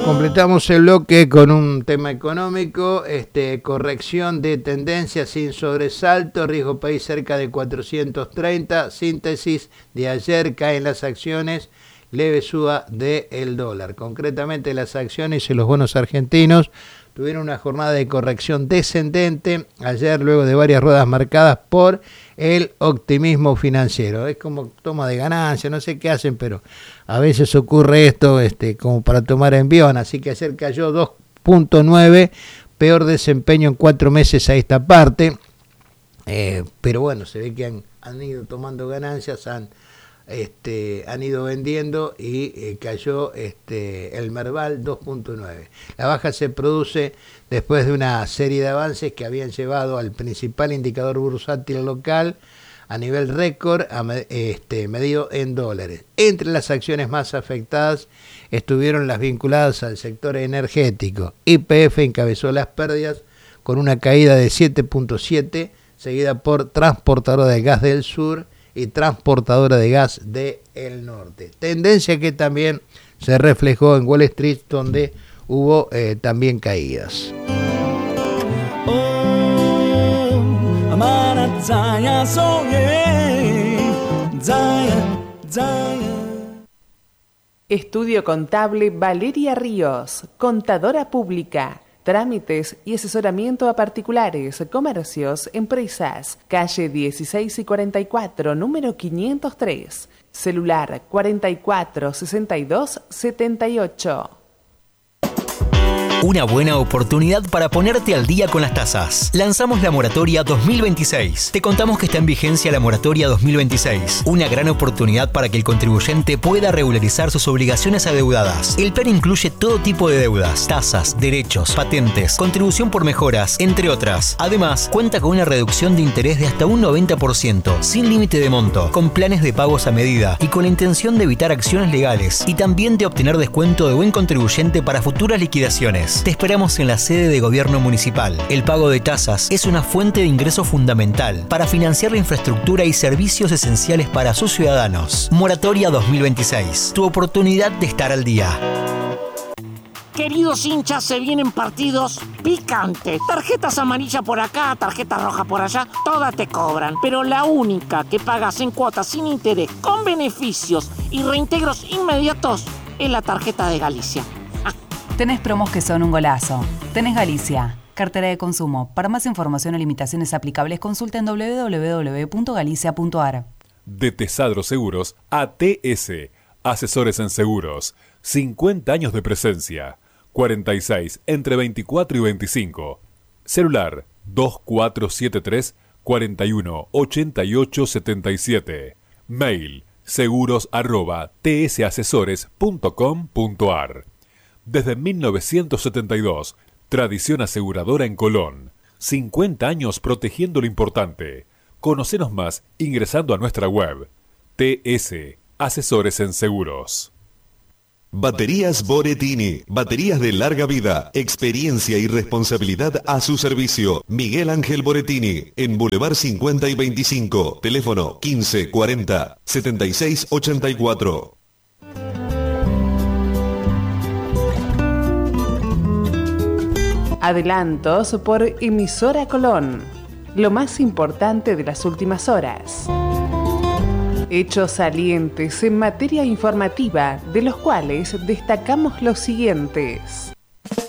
Completamos el bloque con un tema económico, corrección de tendencia sin sobresalto, riesgo país cerca de 430, síntesis de ayer, caen las acciones, leve suba del dólar. Concretamente las acciones y los bonos argentinos tuvieron una jornada de corrección descendente ayer luego de varias ruedas marcadas por el optimismo financiero. Es como toma de ganancia, no sé qué hacen, pero a veces ocurre esto como para tomar envión. Así que ayer cayó 2.9, peor desempeño en 4 meses a esta parte. Pero bueno, se ve que han ido tomando ganancias, han ido vendiendo y cayó el Merval 2.9. La baja se produce después de una serie de avances que habían llevado al principal indicador bursátil local a nivel récord medido en dólares. Entre las acciones más afectadas estuvieron las vinculadas al sector energético. YPF encabezó las pérdidas con una caída de 7.7, seguida por Transportadora de Gas del Sur y Transportadora de Gas del Norte. Tendencia que también se reflejó en Wall Street, donde hubo también caídas. Estudio Contable Valeria Ríos, contadora pública. Trámites y asesoramiento a particulares, comercios, empresas. Calle 16 y 44, número 503. Celular 44 62 78. Una buena oportunidad para ponerte al día con las tasas. Lanzamos la moratoria 2026. Te contamos que está en vigencia la moratoria 2026. Una gran oportunidad para que el contribuyente pueda regularizar sus obligaciones adeudadas. El plan incluye todo tipo de deudas, tasas, derechos, patentes, contribución por mejoras, entre otras. Además, cuenta con una reducción de interés de hasta un 90%, sin límite de monto, con planes de pagos a medida y con la intención de evitar acciones legales y también de obtener descuento de buen contribuyente para futuras liquidaciones. Te esperamos en la sede de Gobierno Municipal. El pago de tasas es una fuente de ingreso fundamental para financiar la infraestructura y servicios esenciales para sus ciudadanos. Moratoria 2026. Tu oportunidad de estar al día. Queridos hinchas, se vienen partidos picantes. Tarjetas amarillas por acá, tarjetas rojas por allá, todas te cobran. Pero la única que pagas en cuotas sin interés, con beneficios y reintegros inmediatos, es la tarjeta de Galicia. Tenés promos que son un golazo. Tenés Galicia, cartera de consumo. Para más información o limitaciones aplicables, consulta en www.galicia.ar. De Tesadro Seguros a TS, asesores en seguros. 50 años de presencia. 46 entre 24 y 25. Celular 2473 41 88 77. Mail seguros@tsasesores.com.ar. Desde 1972, tradición aseguradora en Colón. 50 años protegiendo lo importante. Conocenos más ingresando a nuestra web. TS, Asesores en Seguros. Baterías Boretini, baterías de larga vida, experiencia y responsabilidad a su servicio. Miguel Ángel Boretini, en Boulevard 50 y 25, teléfono 15 40 76 84. Adelantos por Emisora Colón. Lo más importante de las últimas horas. Hechos salientes en materia informativa, de los cuales destacamos los siguientes.